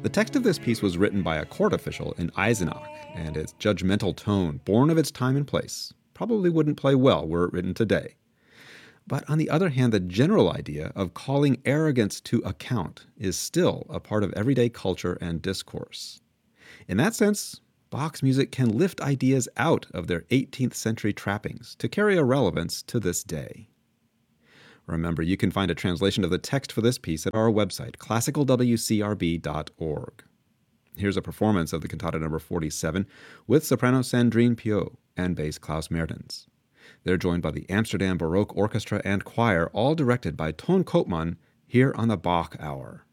The text of this piece was written by a court official in Eisenach, and its judgmental tone, born of its time and place, probably wouldn't play well were it written today. But on the other hand, the general idea of calling arrogance to account is still a part of everyday culture and discourse. In that sense, Bach's music can lift ideas out of their 18th century trappings to carry a relevance to this day. Remember, you can find a translation of the text for this piece at our website, classicalwcrb.org. Here's a performance of the cantata number 47 with soprano Sandrine Piau and bass Klaus Mertens. They're joined by the Amsterdam Baroque Orchestra and Choir, all directed by Toon Koopman, here on the Bach Hour.